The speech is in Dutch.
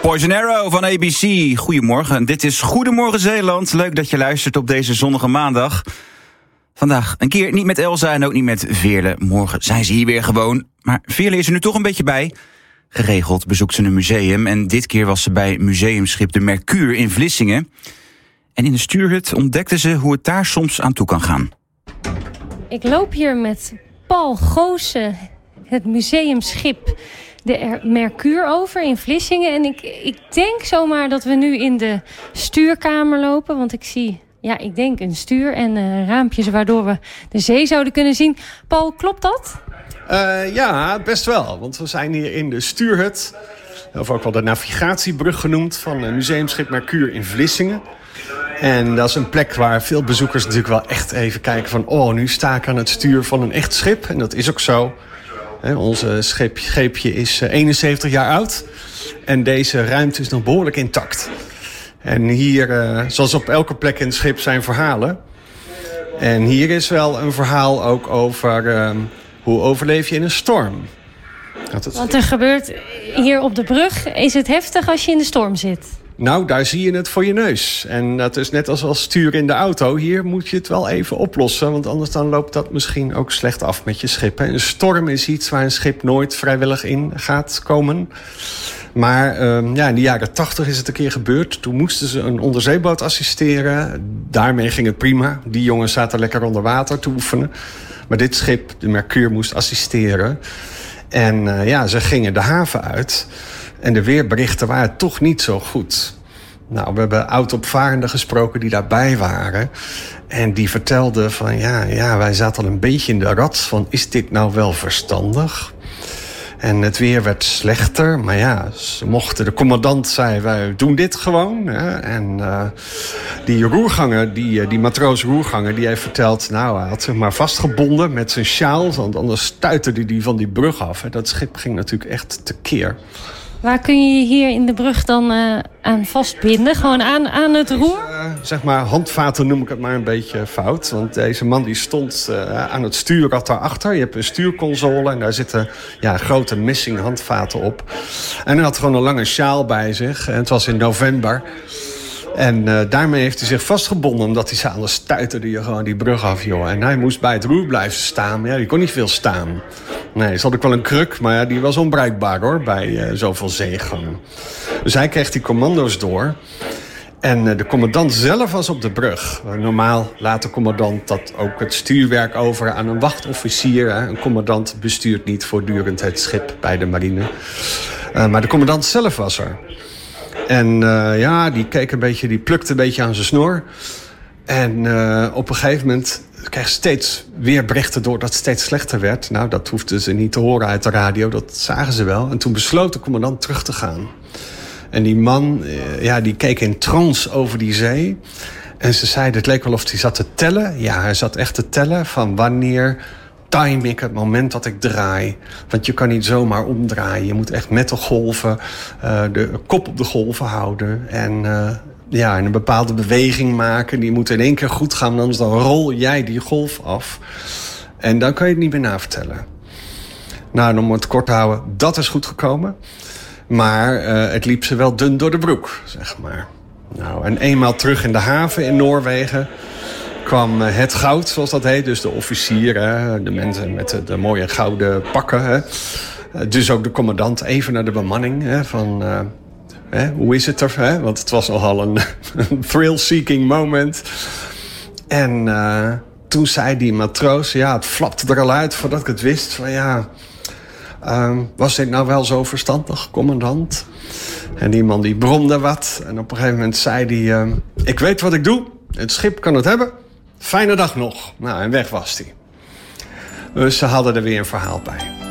Poison Arrow van ABC. Goedemorgen, dit is Goedemorgen Zeeland. Leuk dat je luistert op deze zonnige maandag. Vandaag een keer niet met Elsa en ook niet met Veerle. Morgen zijn ze hier weer gewoon. Maar Veerle is er nu toch een beetje bij. Geregeld bezoekt ze een museum en dit keer was ze bij museumschip de Mercure in Vlissingen. En in de stuurhut ontdekte ze hoe het daar soms aan toe kan gaan. Ik loop hier met Paul Goossen, het museumschip de Mercure over in Vlissingen. En ik denk zomaar dat we nu in de stuurkamer lopen. Want ik zie, ik denk een stuur en raampjes waardoor we de zee zouden kunnen zien. Paul, klopt dat? Ja, best wel. Want we zijn hier in de stuurhut. Of ook wel de navigatiebrug genoemd van museumschip Mercure in Vlissingen. En dat is een plek waar veel bezoekers natuurlijk wel echt even kijken van... nu sta ik aan het stuur van een echt schip. En dat is ook zo. Onze scheepje is 71 jaar oud. En deze ruimte is nog behoorlijk intact. En hier, zoals op elke plek in het schip, zijn verhalen. En hier is wel een verhaal ook over hoe overleef je in een storm. Want er gebeurt hier op de brug, is het heftig als je in de storm zit? Nou, daar zie je het voor je neus. En dat is net als sturen in de auto. Hier moet je het wel even oplossen. Want anders dan loopt dat misschien ook slecht af met je schip. Een storm is iets waar een schip nooit vrijwillig in gaat komen. Maar in de jaren 80 is het een keer gebeurd. Toen moesten ze een onderzeeboot assisteren. Daarmee ging het prima. Die jongens zaten lekker onder water te oefenen. Maar dit schip, de Mercure, moest assisteren. En ze gingen de haven uit. En de weerberichten waren toch niet zo goed. Nou, we hebben oud-opvarenden gesproken die daarbij waren. En die vertelden van, wij zaten al een beetje in de rat van... is dit nou wel verstandig? En het weer werd slechter, maar ze mochten. De commandant zei, wij doen dit gewoon. Hè? En die roerganger, die matroos roerganger, die heeft verteld... hij had zich maar vastgebonden met zijn sjaal... want anders stuiterde hij van die brug af. Hè? Dat schip ging natuurlijk echt tekeer. Waar kun je hier in de brug dan aan vastbinden? Gewoon aan het roer? Handvaten noem ik het maar een beetje fout. Want deze man die stond aan het stuurrad daarachter. Je hebt een stuurconsole en daar zitten grote messing handvaten op. En hij had gewoon een lange sjaal bij zich. En het was in november. En daarmee heeft hij zich vastgebonden... omdat hij anders stuiterde je gewoon die brug af, joh. En hij moest bij het roer blijven staan. Maar die kon niet veel staan. Nee, ze had ook wel een kruk, maar die was onbruikbaar, hoor... bij zoveel zeegang. Dus hij kreeg die commando's door. En de commandant zelf was op de brug. Normaal laat de commandant dat ook het stuurwerk over aan een wachtofficier. Hè. Een commandant bestuurt niet voortdurend het schip bij de marine. Maar de commandant zelf was er. En die keek die plukte een beetje aan zijn snor. En op een gegeven moment kreeg steeds weerberichten door dat het steeds slechter werd. Nou, dat hoefden ze niet te horen uit de radio, dat zagen ze wel. En toen besloot de commandant terug te gaan. En die man, die keek in trance over die zee. En ze zeiden, het leek wel of hij zat te tellen. Ja, hij zat echt te tellen van wanneer... time ik het moment dat ik draai. Want je kan niet zomaar omdraaien. Je moet echt met de golven de kop op de golven houden. En een bepaalde beweging maken. Die moet in één keer goed gaan. Anders dan rol jij die golf af. En dan kan je het niet meer navertellen. Nou, om het kort te houden. Dat is goed gekomen. Maar het liep ze wel dun door de broek, zeg maar. Nou, en eenmaal terug in de haven in Noorwegen... kwam het goud, zoals dat heet. Dus de officieren, de mensen met de mooie gouden pakken. Hè. Dus ook de commandant even naar de bemanning. Hè, van, hoe is het er? Hè? Want het was nogal een thrill-seeking moment. En toen zei die matroos... het flapte er al uit voordat ik het wist. Van, was dit nou wel zo verstandig, commandant? En die man die bromde wat. En op een gegeven moment zei hij... ik weet wat ik doe. Het schip kan het hebben. Fijne dag nog. Nou, en weg was hij. Dus ze hadden er weer een verhaal bij.